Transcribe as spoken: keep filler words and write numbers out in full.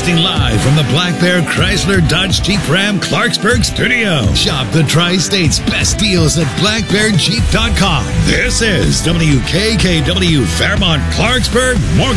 Broadcasting live from the Black Bear Chrysler Dodge Jeep Ram Clarksburg studio. Shop the Tri-State's best deals at black bear jeep dot com. This is W K K W Fairmont Clarksburg Morgan.